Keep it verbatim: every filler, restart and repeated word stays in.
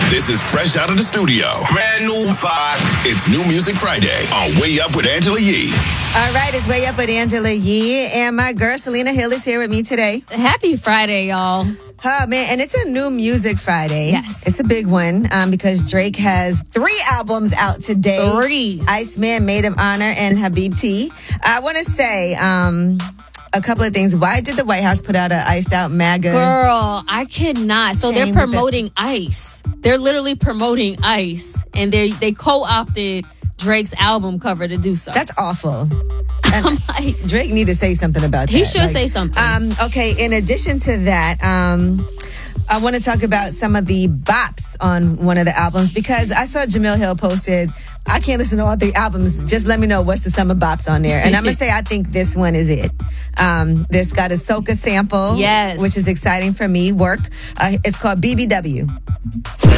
This is fresh out of the studio. Brand new vibe. It's New Music Friday on Way Up with Angela Yee. All right, it's Way Up with Angela Yee. And my girl, Selena Hill, is here with me today. Happy Friday, y'all. Oh, man, and it's a New Music Friday. Yes. It's a big one um, because Drake has three albums out today. Three. Iceman, Maid of Honor, and Habibti. I want to say um, a couple of things. Why did the White House put out an iced out MAGA? Girl, I cannot. So they're promoting ICE. They're literally promoting ICE. And they they co-opted Drake's album cover to do so. That's awful. I'm like, Drake need to say something about that. He should like, say something. Um, okay, in addition to that, um, I want to talk about some of the bops on one of the albums because I saw Jamil Hill posted, I can't listen to all three albums. Just let me know what's the summer bops on there. And I'm going to say I think this one is it. Um, this got a soca sample, yes, which is exciting for me. Work. Uh, it's called B B W.